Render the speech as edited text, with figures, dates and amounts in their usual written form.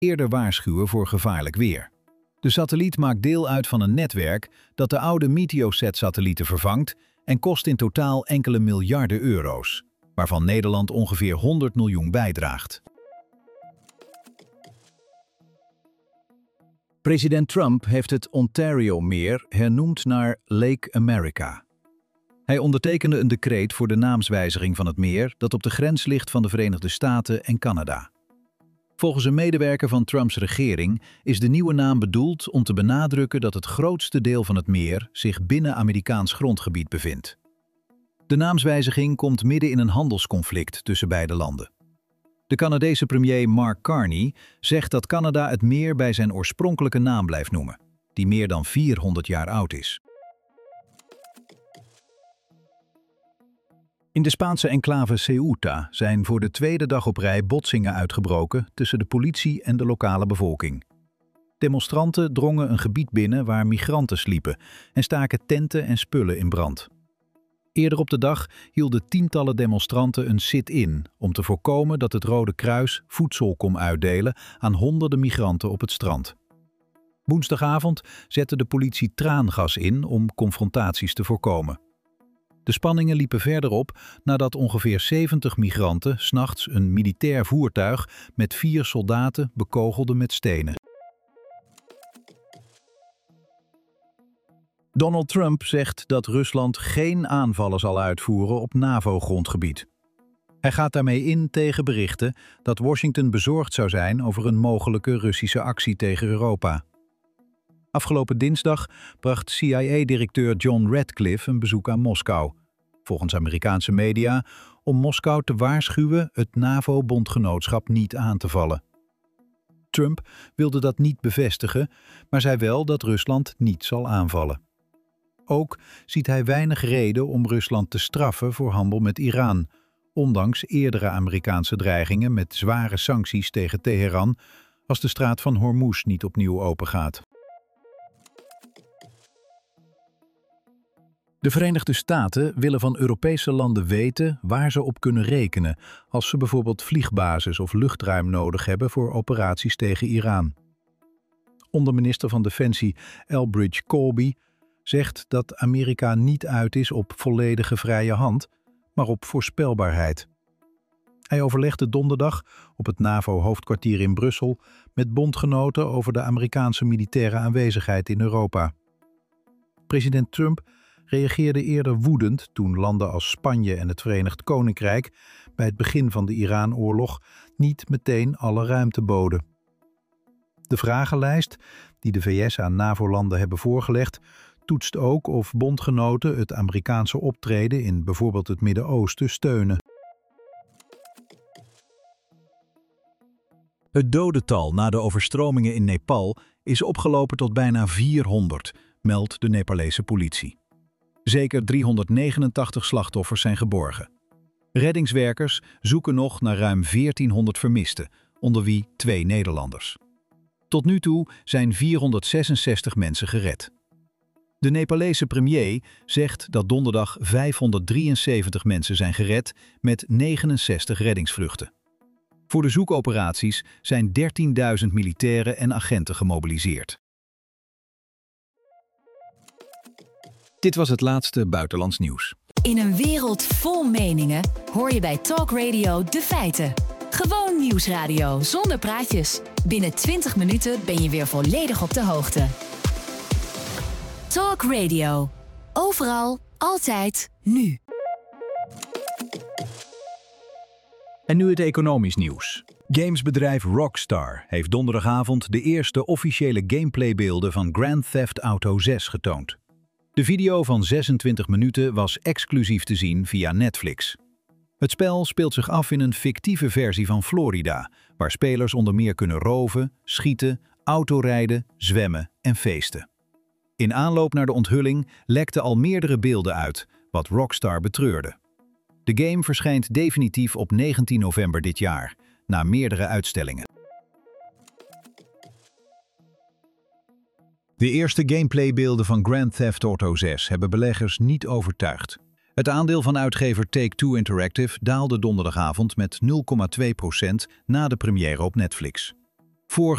eerder waarschuwen voor gevaarlijk weer. De satelliet maakt deel uit van een netwerk dat de oude Meteosat-satellieten vervangt en kost in totaal enkele miljarden euro's, waarvan Nederland ongeveer 100 miljoen bijdraagt. President Trump heeft het Ontario-meer hernoemd naar Lake America. Hij ondertekende een decreet voor de naamswijziging van het meer dat op de grens ligt van de Verenigde Staten en Canada. Volgens een medewerker van Trumps regering is de nieuwe naam bedoeld om te benadrukken dat het grootste deel van het meer zich binnen Amerikaans grondgebied bevindt. De naamswijziging komt midden in een handelsconflict tussen beide landen. De Canadese premier Mark Carney zegt dat Canada het meer bij zijn oorspronkelijke naam blijft noemen, die meer dan 400 jaar oud is. In de Spaanse enclave Ceuta zijn voor de tweede dag op rij botsingen uitgebroken tussen de politie en de lokale bevolking. Demonstranten drongen een gebied binnen waar migranten sliepen en staken tenten en spullen in brand. Eerder op de dag hielden tientallen demonstranten een sit-in om te voorkomen dat het Rode Kruis voedsel kon uitdelen aan honderden migranten op het strand. Woensdagavond zette de politie traangas in om confrontaties te voorkomen. De spanningen liepen verder op nadat ongeveer 70 migranten 's nachts een militair voertuig met 4 soldaten bekogelden met stenen. Donald Trump zegt dat Rusland geen aanvallen zal uitvoeren op NAVO-grondgebied. Hij gaat daarmee in tegen berichten dat Washington bezorgd zou zijn over een mogelijke Russische actie tegen Europa. Afgelopen dinsdag bracht CIA-directeur John Ratcliffe een bezoek aan Moskou, volgens Amerikaanse media, om Moskou te waarschuwen het NAVO-bondgenootschap niet aan te vallen. Trump wilde dat niet bevestigen, maar zei wel dat Rusland niet zal aanvallen. Ook ziet hij weinig reden om Rusland te straffen voor handel met Iran, ondanks eerdere Amerikaanse dreigingen met zware sancties tegen Teheran als de straat van Hormuz niet opnieuw opengaat. De Verenigde Staten willen van Europese landen weten waar ze op kunnen rekenen als ze bijvoorbeeld vliegbases of luchtruim nodig hebben voor operaties tegen Iran. Onderminister van Defensie Elbridge Colby zegt dat Amerika niet uit is op volledige vrije hand, maar op voorspelbaarheid. Hij overlegde donderdag op het NAVO-hoofdkwartier in Brussel met bondgenoten over de Amerikaanse militaire aanwezigheid in Europa. President Trump reageerde eerder woedend toen landen als Spanje en het Verenigd Koninkrijk bij het begin van de Iran-oorlog niet meteen alle ruimte boden. De vragenlijst die de VS aan NAVO-landen hebben voorgelegd toetst ook of bondgenoten het Amerikaanse optreden in bijvoorbeeld het Midden-Oosten steunen. Het dodental na de overstromingen in Nepal is opgelopen tot bijna 400, meldt de Nepalese politie. Zeker 389 slachtoffers zijn geborgen. Reddingswerkers zoeken nog naar ruim 1400 vermisten, onder wie 2 Nederlanders. Tot nu toe zijn 466 mensen gered. De Nepalese premier zegt dat donderdag 573 mensen zijn gered met 69 reddingsvluchten. Voor de zoekoperaties zijn 13.000 militairen en agenten gemobiliseerd. Dit was het laatste buitenlands nieuws. In een wereld vol meningen hoor je bij Talk Radio de feiten. Gewoon nieuwsradio zonder praatjes. Binnen 20 minuten ben je weer volledig op de hoogte. Talk Radio. Overal, altijd, nu. En nu het economisch nieuws. Gamesbedrijf Rockstar heeft donderdagavond de eerste officiële gameplaybeelden van Grand Theft Auto 6 getoond. De video van 26 minuten was exclusief te zien via Netflix. Het spel speelt zich af in een fictieve versie van Florida, waar spelers onder meer kunnen roven, schieten, autorijden, zwemmen en feesten. In aanloop naar de onthulling lekten al meerdere beelden uit, wat Rockstar betreurde. De game verschijnt definitief op 19 november dit jaar, na meerdere uitstellingen. De eerste gameplaybeelden van Grand Theft Auto 6 hebben beleggers niet overtuigd. Het aandeel van uitgever Take-Two Interactive daalde donderdagavond met 0,2% na de première op Netflix. Voor